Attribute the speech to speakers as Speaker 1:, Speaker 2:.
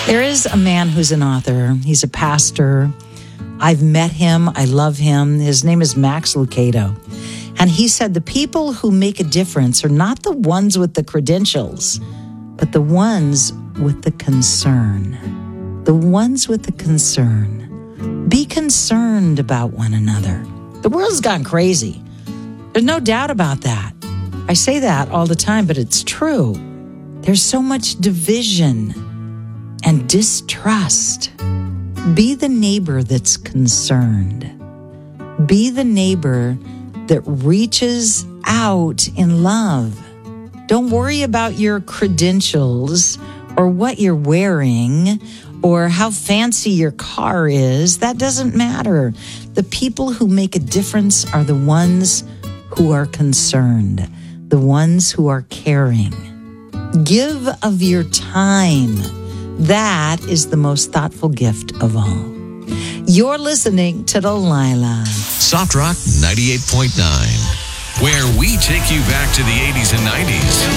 Speaker 1: There is a man who's an author. He's a pastor. I've met him. I love him. His name is Max Lucado. And he said the people who make a difference are not the ones with the credentials, but the ones with the concern. The ones with the concern. Be concerned about one another. The world's gone crazy. There's no doubt about that. I say that all the time, but it's true. There's so much division and distrust. Be the neighbor that's concerned. Be the neighbor that reaches out in love. Don't worry about your credentials or what you're wearing or how fancy your car is. That doesn't matter. The people who make a difference are the ones who are concerned, the ones who are caring. Give of your time. That is the most thoughtful gift of all. You're listening to Delilah.
Speaker 2: Soft Rock 98.9, where we take you back to the 80s and 90s.